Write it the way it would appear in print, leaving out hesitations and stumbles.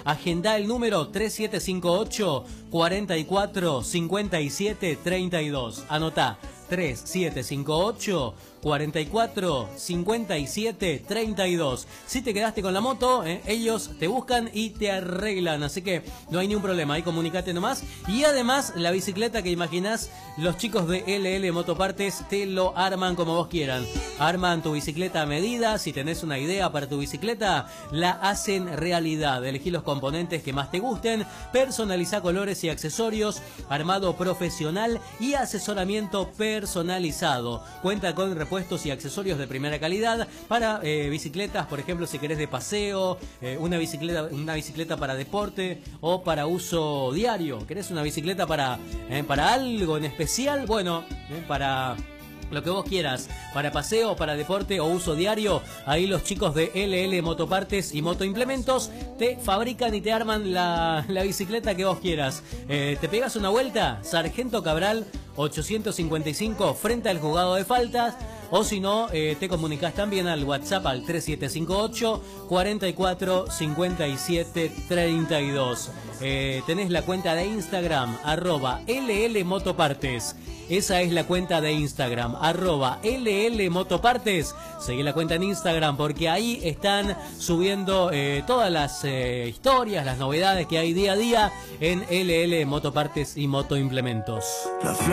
Agenda el número 3758 44 57 32. Anotá. 3758 44 57 32. Si te quedaste con la moto, ellos te buscan y te arreglan, así que no hay ningún problema, ahí comunicate nomás. Y además la bicicleta que imaginás, los chicos de LL Motopartes te lo arman como vos quieran. Arman tu bicicleta a medida. Si tenés una idea para tu bicicleta, la hacen realidad. Elegí los componentes que más te gusten, personalizá colores y accesorios, armado profesional y asesoramiento personalizado. Cuenta con repuestos y accesorios de primera calidad para bicicletas, por ejemplo, si querés de paseo, una bicicleta para deporte o para uso diario. ¿Querés una bicicleta para algo en especial? Bueno, para lo que vos quieras, para paseo, para deporte o uso diario, ahí los chicos de LL Motopartes y Motoimplementos te fabrican y te arman la bicicleta que vos quieras. ¿Te pegas una vuelta? Sargento Cabral 855 frente al juzgado de faltas, o si no, te comunicas también al WhatsApp al 3758 44 57 32. Tenés la cuenta de Instagram @LL Motopartes. Esa es la cuenta de Instagram, @LL Motopartes. Seguí la cuenta en Instagram porque ahí están subiendo todas las historias, las novedades que hay día a día en LL Motopartes y Motoimplementos.